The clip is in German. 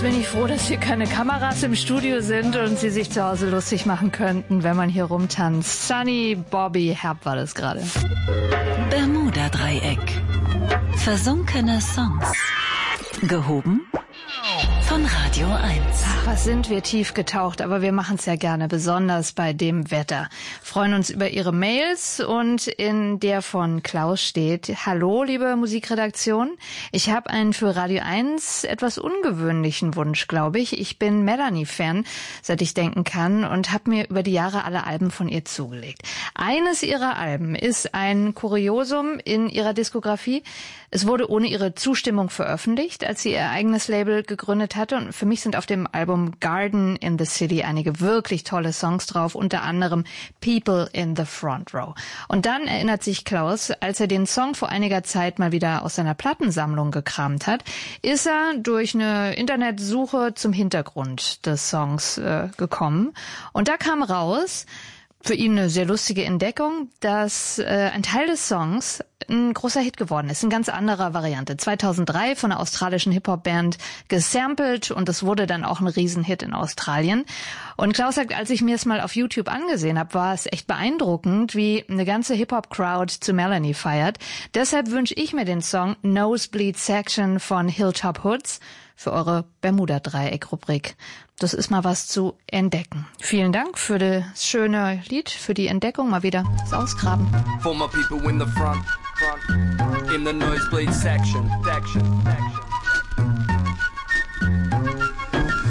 Jetzt bin ich froh, dass hier keine Kameras im Studio sind und Sie sich zu Hause lustig machen könnten, wenn man hier rumtanzt. Sunny Bobby Herb war das gerade. Bermuda-Dreieck. Versunkene Songs. Gehoben von Radio 1. Ach, was sind wir tief getaucht, aber wir machen es ja gerne, besonders bei dem Wetter. Freuen uns über Ihre Mails und in der von Klaus steht: Hallo, liebe Musikredaktion. Ich habe einen für Radio 1 etwas ungewöhnlichen Wunsch, glaube ich. Ich bin Melanie-Fan, seit ich denken kann, und habe mir über die Jahre alle Alben von ihr zugelegt. Eines ihrer Alben ist ein Kuriosum in ihrer Diskografie. Es wurde ohne ihre Zustimmung veröffentlicht, als sie ihr eigenes Label gegründet hatte. Und für mich sind auf dem Album Garden in the City einige wirklich tolle Songs drauf, unter anderem People in the Front Row. Und dann erinnert sich Klaus, als er den Song vor einiger Zeit mal wieder aus seiner Plattensammlung gekramt hat, ist er durch eine Internetsuche zum Hintergrund des Songs gekommen. Und da kam raus, für ihn eine sehr lustige Entdeckung, dass ein Teil des Songs ein großer Hit geworden ist, in ganz anderer Variante. 2003 von einer australischen Hip-Hop-Band gesampelt und es wurde dann auch ein Riesenhit in Australien. Und Klaus sagt, als ich mir es mal auf YouTube angesehen habe, war es echt beeindruckend, wie eine ganze Hip-Hop-Crowd zu Melanie feiert. Deshalb wünsche ich mir den Song Nosebleed Section von Hilltop Hoods für eure Bermuda-Dreieck-Rubrik. Das ist mal was zu entdecken. Vielen Dank für das schöne Lied, für die Entdeckung, mal wieder das Ausgraben. For my people in the front, in the nosebleed section.